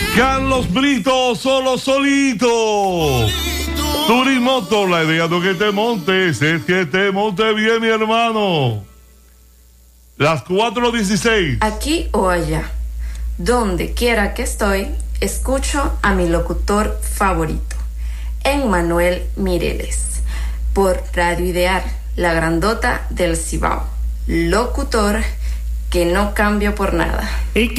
Carlos Brito, solo solito. Turimoto, la idea de que te montes es que te monte bien, mi hermano. Las 4:16. Aquí o allá, donde quiera que estoy, escucho a mi locutor favorito, Emmanuel Mireles, por Radio Ideal, la grandota del Cibao. Locutor que no cambio por nada.